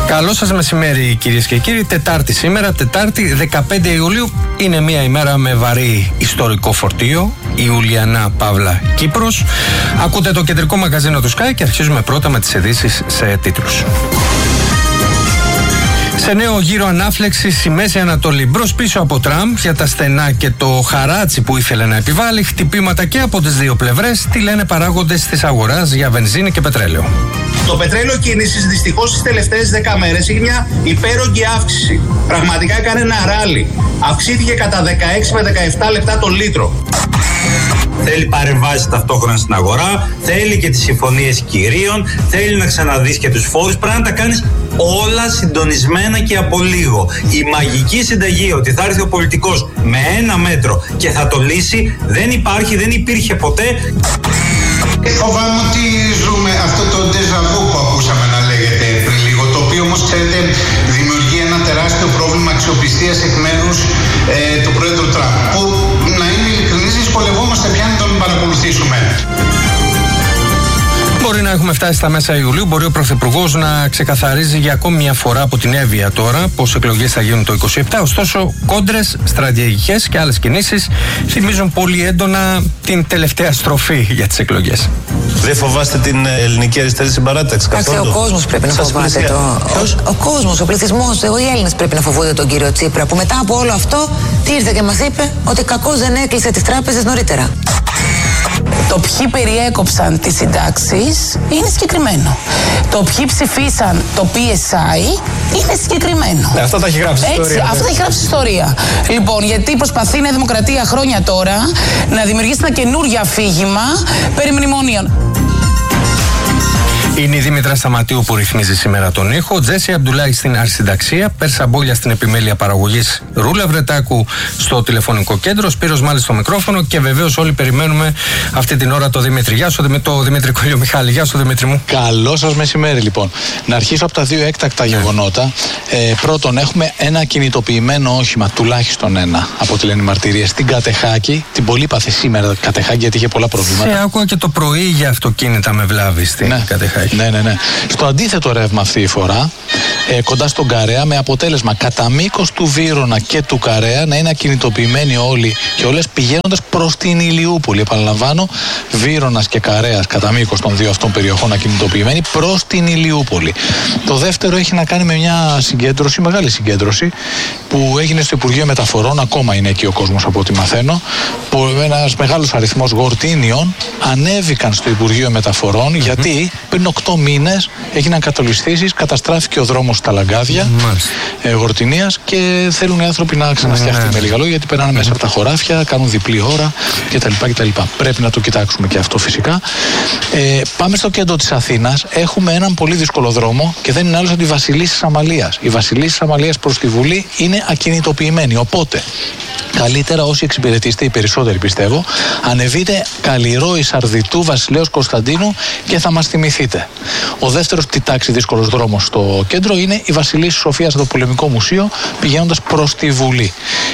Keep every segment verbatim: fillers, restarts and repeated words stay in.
Καλό σας μεσημέρι κυρίες και κύριοι. Τετάρτη σήμερα, Τετάρτη δεκαπέντε Ιουλίου. Είναι μια ημέρα με βαρύ ιστορικό φορτίο. Ιουλιανά Παύλα Κύπρος. Ακούτε το κεντρικό μαγαζίνο του Sky και αρχίζουμε πρώτα με τις ειδήσεις σε τίτλους. Σε νέο γύρο ανάφλεξης στη Μέση Ανατολή, μπρος πίσω από Τραμπ για τα στενά και το χαράτσι που ήθελε να επιβάλλει, χτυπήματα και από τις δύο πλευρές. Τι λένε παράγοντες της αγοράς για βενζίνη και πετρέλαιο. Το πετρέλαιο κίνησης δυστυχώς τις τελευταίες δέκα μέρες έχει μια υπέρογγη αύξηση. Πραγματικά έκανε ένα ράλι. Αυξήθηκε κατά δεκαέξι με δεκαεπτά λεπτά το λίτρο. Θέλει παρεμβάσεις ταυτόχρονα στην αγορά, θέλει και τις συμφωνίες κυρίων, θέλει να ξαναδείς και τους φόρους. Πρέπει να τα κάνεις όλα συντονισμένα και από λίγο. Η μαγική συνταγή ότι θα έρθει ο πολιτικός με ένα μέτρο και θα το λύσει δεν υπάρχει, δεν υπήρχε ποτέ. Φοβάμαι ότι ζούμε αυτό το déjà vu που ακούσαμε να λέγεται πριν λίγο, το οποίο όμως ξέρετε δημιουργεί ένα τεράστιο πρόβλημα αξιοπιστίας εκ μέρους ε, του πρόεδρου Τραμπ, που να είναι ειλικρινής δυσκολευόμαστε πια να τον παρακολουθήσουμε. Μπορεί να έχουμε φτάσει στα μέσα Ιουλίου, μπορεί ο Πρωθυπουργός να ξεκαθαρίζει για ακόμη μια φορά από την Εύβοια τώρα πως εκλογές θα γίνουν το είκοσι επτά. Ωστόσο, κόντρες, στρατηγικές και άλλες κινήσεις θυμίζουν πολύ έντονα την τελευταία στροφή για τις εκλογές. Δεν φοβάστε την ελληνική αριστερή συμπαράταξη καθόλου? Ο κόσμος πρέπει να Σας φοβάται πλησία. το. Ποιος? Ο, ο κόσμος, ο πληθυσμός, εγώ οι Έλληνες πρέπει να φοβούνται τον κύριο Τσίπρα, που μετά από όλο αυτό τι ήρθε και μας είπε ότι κακώς δεν έκλεισε τις τράπεζες νωρίτερα. Το ποιοι περιέκοψαν τις συντάξεις είναι συγκεκριμένο. Το ποιοι ψηφίσαν το πι ες άι είναι συγκεκριμένο. Ναι, αυτό τα έχει γράψει η ιστορία. Αυτό τα έχει γράψει η ιστορία. Λοιπόν, γιατί προσπαθεί η Νέα Δημοκρατία χρόνια τώρα να δημιουργήσει ένα καινούργιο αφήγημα περί μνημονίων. Είναι η Δήμητρα Σταματίου που ρυθμίζει σήμερα τον ήχο, Τζέσι Αμπτουλάη στην αρχισυνταξία, Πέρσα Μπόλια στην επιμέλεια παραγωγής, Ρούλα Βρετάκου στο τηλεφωνικό κέντρο, Σπύρος Μάλης στο μικρόφωνο και βεβαίως όλοι περιμένουμε αυτή την ώρα το Δημήτρη. Γεια σου, το Δημήτρη Κολιομιχάλη. Γεια σου, Δημήτρη μου. Καλό σας μεσημέρι, λοιπόν. Να αρχίσω από τα δύο έκτακτα γεγονότα. Ε, πρώτον, έχουμε ένα κινητοποιημένο όχημα, τουλάχιστον ένα, από ό,τι λένε οι μαρτυρίες, στην Κατεχάκη. Την πολύπαθη σήμερα Κατεχάκη, γιατί είχε πολλά προβλήματα. Σε άκουγα και το πρωί για αυτοκίνητα με βλάβη στην ναι. Κατεχάκη. Ναι, ναι, ναι. Στο αντίθετο ρεύμα αυτή η φορά, ε, κοντά στον Καρέα, με αποτέλεσμα κατά μήκος του Βύρωνα και του Καρέα να είναι ακινητοποιημένοι όλοι και όλες πηγαίνοντας προς την Ηλιούπολη. Επαναλαμβάνω, Βύρωνας και Καρέας κατά μήκος των δύο αυτών περιοχών ακινητοποιημένοι προς την Ηλιούπολη. Το δεύτερο έχει να κάνει με μια συγκέντρωση, μεγάλη συγκέντρωση, που έγινε στο Υπουργείο Μεταφορών. Ακόμα είναι εκεί ο κόσμος από ό,τι μαθαίνω. Που ένας μεγάλος αριθμός γορτίνιων ανέβηκαν στο Υπουργείο Μεταφορών, mm-hmm. γιατί πριν οκτώ μήνες έγιναν κατολισθήσεις, καταστράφηκε ο δρόμος στα Λαγκάδια mm-hmm. ε, Γορτινίας και θέλουν οι άνθρωποι να ξαναστιαχτεί mm-hmm. με λίγα λόγια, γιατί περνάνε mm-hmm. μέσα από τα χωράφια, κάνουν διπλή ώρα κτλ. κτλ. Πρέπει να το κοιτάξουμε και αυτό φυσικά. Ε, πάμε στο κέντρο της Αθήνας. Έχουμε έναν πολύ δύσκολο δρόμο και δεν είναι άλλος από τη Βασιλίσσης Αμαλίας. Η Βασιλίσσης Αμαλίας προς τη Βουλή είναι ακινητοποιημένη. Οπότε, καλύτερα όσοι εξυπηρετήσετε, οι περισσότεροι πιστεύω, ανεβείτε Καλλιρόη Σαρδιτού Βασιλέως Κωνσταντίνου και θα μας θυμηθείτε. Ο δεύτερος τη τάξη δύσκολος δρόμος στο κέντρο είναι η Βασιλίσσης Σοφίας στο Πολεμικό Μουσείο, πηγαίνοντας προς τη Βουλή.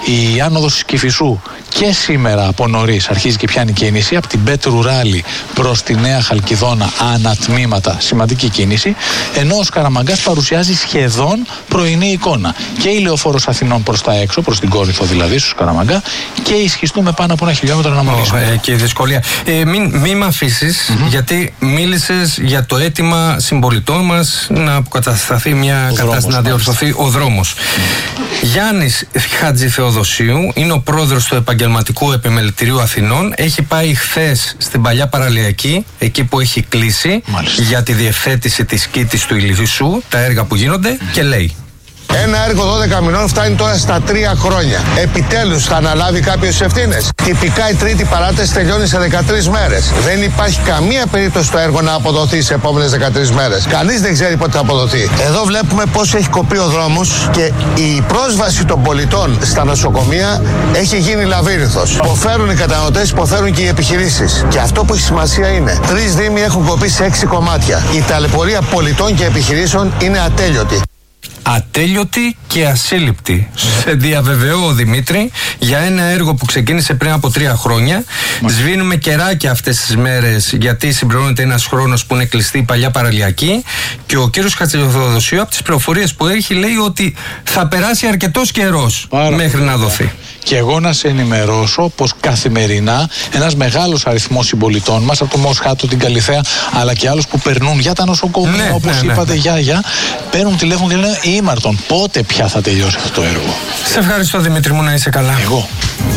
Η άνοδος της Κηφισού και σήμερα από νωρίς αρχίζει και πιάνει κίνηση από την Πέτρου Ράλη προς τη Νέα Χαλκιδόνα, ανατμήματα, σημαντική κίνηση, ενώ ο Σκαραμαγκάς παρουσιάζει σχεδόν πρωινή εικόνα. Και η Λεωφόρος Αθηνών προς τα έξω, προς την Κόρινθο δηλαδή, στο Σκαραμαγκά, και ισχυστούν με πάνω από ένα χιλιόμετρο να μολύσουμε. Oh, ε, και η δυσκολία. Ε, μην μη με αφήσεις, mm-hmm. γιατί μίλησες για το αίτημα συμπολιτών μας να αποκατασταθεί μια κατάσταση, να διορθωθεί ο δρόμος. Mm-hmm. Γιάννης Χατζηθεοδοσίου είναι ο πρόεδρος του Επαγγελματικού Επιμελητηρίου Αθηνών. Έχει πάει χθες στην παλιά παραλιακή, εκεί που έχει κλείσει, μάλιστα, για τη διευθέτηση της Κήτης του Ηλισσού, τα έργα που γίνονται, mm. και λέει: ένα έργο δώδεκα μηνών φτάνει τώρα στα τρία χρόνια. Επιτέλους θα αναλάβει κάποιος ευθύνες. Τυπικά η τρίτη παράταση τελειώνει σε δεκατρείς μέρες. Δεν υπάρχει καμία περίπτωση το έργο να αποδοθεί σε επόμενες δεκατρείς μέρες. Κανείς δεν ξέρει πότε θα αποδοθεί. Εδώ βλέπουμε πώς έχει κοπεί ο δρόμος και η πρόσβαση των πολιτών στα νοσοκομεία έχει γίνει λαβύρινθος. Υποφέρουν οι καταναλωτές, υποφέρουν και οι επιχειρήσεις. Και αυτό που έχει σημασία είναι: τρεις δήμοι έχουν κοπεί σε έξι κομμάτια. Η ταλαιπωρία πολιτών και επιχειρήσεων είναι ατέλειωτη. ατέλειωτη και ασύλληπτη. Σε διαβεβαιώ, Δημήτρη, για ένα έργο που ξεκίνησε πριν από τρία χρόνια. Μα. Σβήνουμε κεράκια αυτές τις μέρες, γιατί συμπληρώνεται ένας χρόνος που είναι κλειστή η παλιά παραλιακή. Και ο κύριος Χατζηθεοδοσίου, από τις πληροφορίες που έχει, λέει ότι θα περάσει αρκετός καιρός μέχρι να δοθεί. Και εγώ να σε ενημερώσω πως καθημερινά ένας μεγάλος αριθμός συμπολιτών μας, από το Μοσχάτο, την Καλιθέα, αλλά και άλλους που περνούν για τα νοσοκομεία, ναι, όπως ναι, είπατε, ναι. Γιάγια, παίρνουν τηλέφωνο και λένε ήμαρτον, πότε πια θα τελειώσει αυτό το έργο. Σε ευχαριστώ, Δημήτρη μου, να είσαι καλά. Εγώ.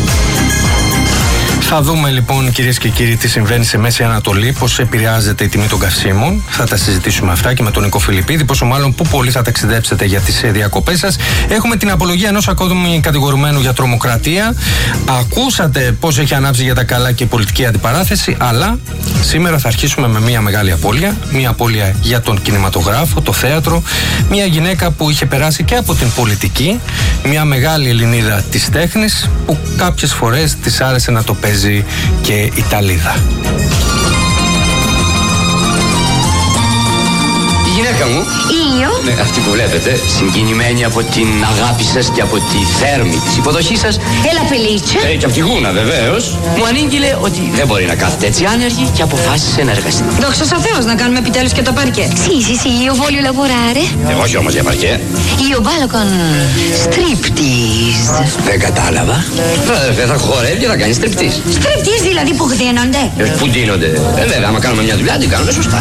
Θα δούμε λοιπόν, κυρίες και κύριοι, τι συμβαίνει σε Μέση Ανατολή, πώς επηρεάζεται η τιμή των καυσίμων. Θα τα συζητήσουμε αυτά και με τον Νίκο Φιλιππίδη. Πόσο μάλλον πού πολύ θα ταξιδέψετε για τις διακοπές σας. Έχουμε την απολογία ενός ακόμη κατηγορουμένου για τρομοκρατία. Ακούσατε πώς έχει ανάψει για τα καλά και η πολιτική αντιπαράθεση. Αλλά σήμερα θα αρχίσουμε με μια μεγάλη απώλεια. Μια απώλεια για τον κινηματογράφο, το θέατρο. Μια γυναίκα που είχε περάσει και από την πολιτική. Μια μεγάλη Ελληνίδα της τέχνης που κάποιες φορές της άρεσε να το παίζει και Ιταλίδα. Η γυναίκα μου, Io, ναι, αυτή που βλέπετε, συγκινημένη από την αγάπη σας και από τη θέρμη της υποδοχής σας, Έλα felice, ε, και από τη γούνα βεβαίως, μου ανήγγειλε ότι δεν μπορεί να κάθεται έτσι άνεργη και αποφάσισε να εργαστεί. Δόξα τω Θεώ, να κάνουμε επιτέλους και το παρκέ. Sì, sì, sì, io voglio lavorare. Εγώ όχι όμως για παρκέ. Io ballo con striptease. Δεν κατάλαβα. Δεν θα χορεύει και θα κάνει στριπτής. Striptease δηλαδή που δίνονται. Ε, που δίνονται. Ε, βέβαια, άμα κάνουμε μια δουλειά, την κάνουμε σωστά.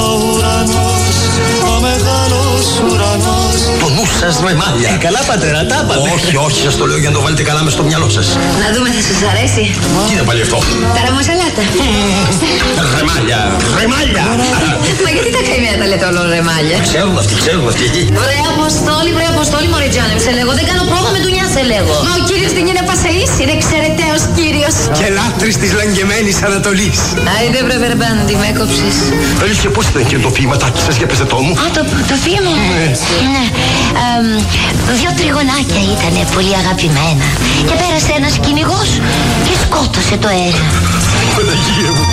Το νου σας με μάλια. Ε, καλά πατέρα, τα είπατε. Όχι, όχι, σας το λέω για να το βάλετε καλά μες στο μυαλό σας. Να δούμε, θα σας αρέσει. Τι είναι πάλι αυτό? Τα ραμοσαλάτα. Ρεμάλια, ρεμάλια. Μα γιατί τα καημένα τα λέτε όλο ρεμάλια? Ξέρουν αυτοί, ξέρουν αυτοί εκεί. Βρε Αποστόλη, βρε Αποστόλη Μωριτζάνη, σε λέγω. Δεν κάνω πρόβα με δουλειά, σε λέγω. Μα ο κύριος δεν είναι πασαής, είναι εξαιρεταίος κύριος. Και λάτρης της λαγκεμένης Ανατολής. Άιντε βρε Βερμπάντη, με έκοψες. Έλειξε πώς ήταν και το ποιηματάκι σας, για πέστε το μου. Α, το, το θύμα μου. Ναι. ναι. Ε, δύο τριγωνάκια ήταν πολύ αγαπημένα. Και πέρασε ένας κυνηγός και σκότωσε το ένα. Παναγία μου.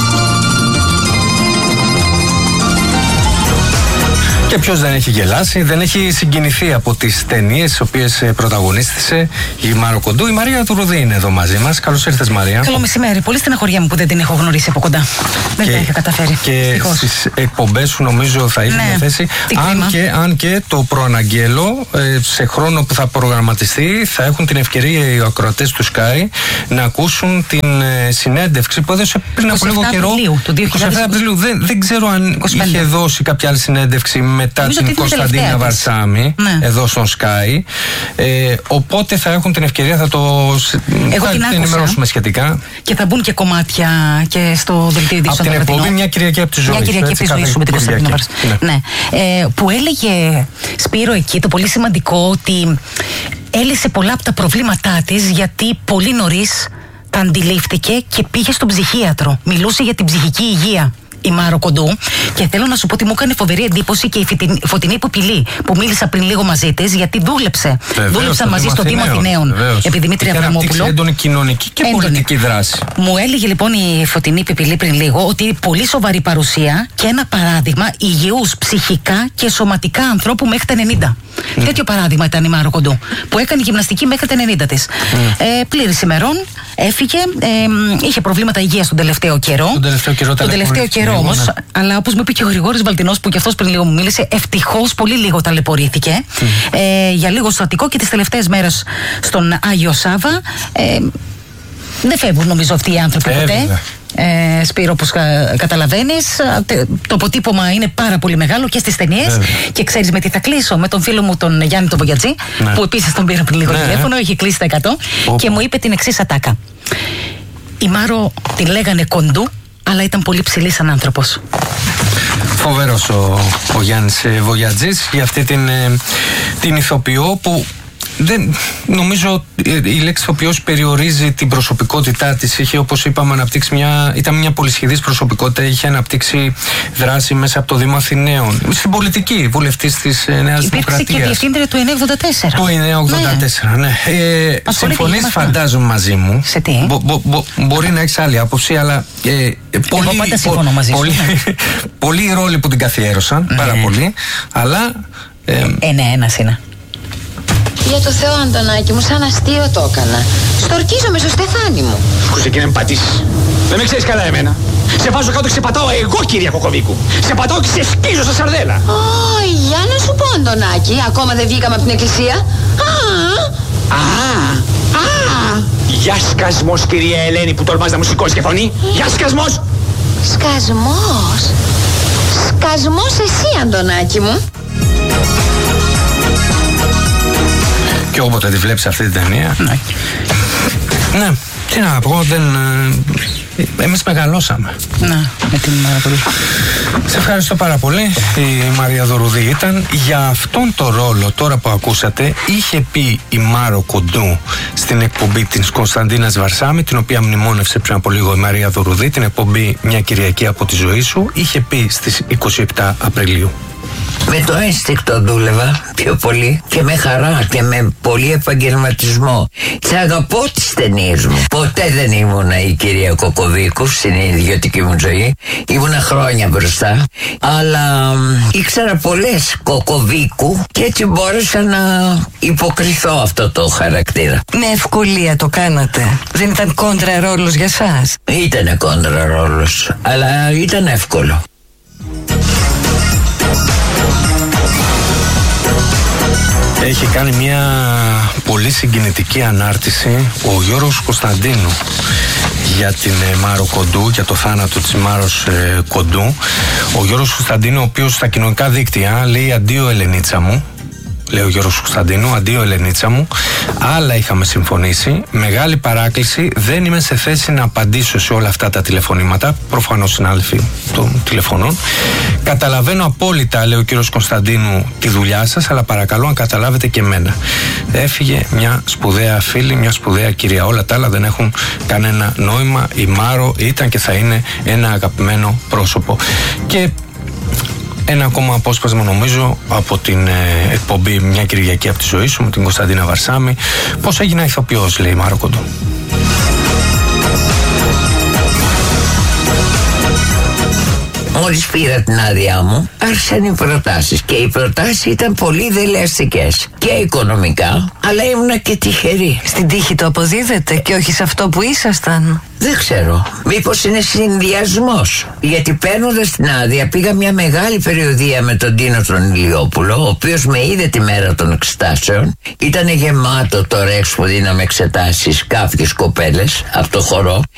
Και ποιος δεν έχει γελάσει, δεν έχει συγκινηθεί από τις ταινίες τις οποίες πρωταγωνίστησε η Μάρο Κοντού. Η Μαρία Τουρουδή είναι εδώ μαζί μας. Καλώς ήρθες, Μαρία. Καλό μεσημέρι. Πολύ στεναχωριά που δεν την έχω γνωρίσει από κοντά. Δεν τα είχα καταφέρει. Και στις εκπομπές σου νομίζω θα είχε ναι, μια θέση. Αν και, αν και το προαναγγέλω, σε χρόνο που θα προγραμματιστεί, θα έχουν την ευκαιρία οι ακροατές του Sky να ακούσουν την συνέντευξη που έδωσε πριν από λίγο καιρό. είκοσι επτά Απριλίου. Δεν, δεν ξέρω αν είκοσι πέντε είχε δώσει κάποια άλλη συνέντευξη μετά νομίζω την Κωνσταντίνα Βαρσάμι, ναι. εδώ στον Sky. Ε, οπότε θα έχουν την ευκαιρία, θα το Εγώ θα την ενημερώσουμε σχετικά. Και θα μπουν και κομμάτια και στο δελτίο ειδήσεων. Από την εκπομπή Μια Κυριακή από τη Ζωή. Μια Κυριακή από τη Ζωή σου με την Κωνσταντίνα Βαρσάμι. Ναι. Ναι. Ε, που έλεγε Σπύρο εκεί το πολύ σημαντικό ότι έλυσε πολλά από τα προβλήματά της γιατί πολύ νωρίς τα αντιλήφθηκε και πήγε στον ψυχίατρο. Μιλούσε για την ψυχική υγεία η Μάρο Κοντού και θέλω να σου πω ότι μου έκανε φοβερή εντύπωση και η Φωτεινή Ποπηλή που μίλησα πριν λίγο μαζί της γιατί δούλεψε. Βεβαίως, Δούλεψαν μαζί στο Δήμο Αθηναίων επί Δημήτρη Αβραμόπουλο. Έντονη κοινωνική και έντονη πολιτική δράση. Μου έλεγε λοιπόν η Φωτεινή Ποπηλή πριν λίγο ότι πολύ σοβαρή παρουσία και ένα παράδειγμα υγιούς ψυχικά και σωματικά ανθρώπου μέχρι τα ενενήντα. Mm. Τέτοιο παράδειγμα ήταν η Μάρο Κοντού που έκανε γυμναστική μέχρι τα ενενήντα της. Mm. Ε, πλήρης ημερών, έφυγε, ε, είχε προβλήματα υγείας τον τελευταίο καιρό. Τον τελευταίο καιρό, τον τελευταίο καιρό όμως, ναι. Αλλά όπως μου είπε και ο Γρηγόρης Βαλτινός που και αυτός πριν λίγο μου μίλησε, ευτυχώς πολύ λίγο ταλαιπωρήθηκε. Mm. Ε, για λίγο στο Αττικό και τις τελευταίες μέρες στον Άγιο Σάβα. Ε, δεν φεύγουν νομίζω αυτοί οι άνθρωποι ποτέ. Ε, Σπύρο, όπως κα, καταλαβαίνεις, το αποτύπωμα είναι πάρα πολύ μεγάλο και στις ταινίες. Και ξέρεις με τι θα κλείσω? Με τον φίλο μου τον Γιάννη τον Βογιατζή, ναι. που επίσης τον πήρα πριν λίγο ναι. τηλέφωνο, είχε κλείσει τα εκατό oh. και μου είπε την εξής ατάκα. Η Μάρο την λέγανε Κοντού, αλλά ήταν πολύ ψηλή σαν άνθρωπος. Φοβερός ο, ο Γιάννης Βογιατζής για αυτή την, την ηθοποιό που δεν, νομίζω η λέξη ηθοποιός περιορίζει την προσωπικότητά της. Είχε, όπως είπαμε, αναπτύξει μια, ήταν μια πολυσχηδής προσωπικότητα. Είχε αναπτύξει δράση μέσα από το Δήμο Αθηναίων. Στην πολιτική, βουλευτής της Νέας Δημοκρατίας. Υπήρξε και διευθύντρια του εννιακόσια ογδόντα τέσσερα. Το εννιακόσια ογδόντα τέσσερα, ναι. ναι. Ε, συμφωνείς, φαντάζομαι, μαζί μου. Σε τι? Μπο, μπο, μπο, μπορεί να έχεις άλλη άποψη, αλλά. Ε, πολύ, Εγώ πάντα συμφωνώ μαζί σου. Πολλοί ρόλοι που την καθιέρωσαν, mm. πάρα πολύ. Αλλά. Ένα-ένας είναι. Για το Θεό, Αντωνάκη μου, σαν αστείο το έκανα. Στορκίζομαι στο στεφάνι μου. Σκούσε και να με πατήσεις. Δεν με ξέρεις καλά εμένα. Σε βάζω κάτω και σε πατάω εγώ, κυρία Κοκοβίκου. Σε πατάω και σε σκίζω στα σαρδέλα. Ω, για να σου πω, Αντωνάκη, ακόμα δεν βγήκαμε από την εκκλησία. Α, Α, α. Για σκασμός, κυρία Ελένη, που τολμάς να μου σηκώσεις και φωνή. Για σκασμός. Σκασμός. Σκασμός εσύ, Αντωνάκη μου. Και όποτε τη βλέπεις αυτή την ταινία. Ναι. Ναι, τι να πω, δεν. Εμείς μεγαλώσαμε. Ναι, με την Μαρία. Σε ευχαριστώ πάρα πολύ. Η Μαρία Δωρουδή ήταν. Για αυτόν τον ρόλο, τώρα που ακούσατε, είχε πει η Μάρο Κοντού στην εκπομπή της Κωνσταντίνας Βαρσάμη, την οποία μνημόνευσε πριν από λίγο η Μαρία Δωρουδή, την εκπομπή Μια Κυριακή από τη ζωή σου. Είχε πει στις είκοσι επτά Απριλίου. Με το ένστικτο δούλευα πιο πολύ και με χαρά και με πολύ επαγγελματισμό. Και αγαπώ τις ταινίες μου. Ποτέ δεν ήμουνα η κυρία Κοκοβίκου στην ιδιωτική μου ζωή. Ήμουνα χρόνια μπροστά. Αλλά ήξερα πολλές Κοκοβίκου και έτσι μπόρεσα να υποκριθώ αυτό το χαρακτήρα. Με ευκολία το κάνατε. Δεν ήταν κόντρα ρόλος για σας? Ήτανε κόντρα ρόλος, αλλά ήταν εύκολο. Έχει κάνει μια πολύ συγκινητική ανάρτηση ο Γιώργος Κωνσταντίνου για την ε, Μάρο Κοντού, για το θάνατο της Μάρος ε, Κοντού. Ο Γιώργος Κωνσταντίνου, ο οποίος στα κοινωνικά δίκτυα λέει «Αντίο Ελενίτσα μου», λέει ο Γιώργος Κωνσταντίνου, «Αντίο Ελενίτσα μου, άλλα είχαμε συμφωνήσει, μεγάλη παράκληση, δεν είμαι σε θέση να απαντήσω σε όλα αυτά τα τηλεφωνήματα», προφανώς συνάδελφοι των τηλεφωνών. «Καταλαβαίνω απόλυτα», λέει ο κύριος Κωνσταντίνου, «τη δουλειά σας, αλλά παρακαλώ να καταλάβετε και εμένα». Έφυγε μια σπουδαία φίλη, μια σπουδαία κυρία. Όλα τα άλλα δεν έχουν κανένα νόημα. Η Μάρο ήταν και θα είναι ένα αγαπημένο πρόσωπο. Και ένα ακόμα απόσπασμα, νομίζω, από την ε, εκπομπή Μια Κυριακή από τη ζωή σου με την Κωνσταντίνα Βαρσάμη. Πώς έγινα ηθοποιός, λέει η Μάρο Κοντού. Μόλις πήρα την άδειά μου, άρχισαν οι προτάσεις και οι προτάσεις ήταν πολύ δελεαστικές και οικονομικά, αλλά ήμουνα και τυχερή. Στην τύχη το αποδίδετε και όχι σε αυτό που ήσασταν? Δεν ξέρω, μήπως είναι συνδυασμός. Γιατί παίρνοντας την άδεια πήγα μια μεγάλη περιοδεία με τον Τίνο τον Ηλιόπουλο, ο οποίος με είδε τη μέρα των εξετάσεων. Ήταν γεμάτο το ρεξ που δίναμε εξετάσεις κάποιες κοπέλες από το χορό.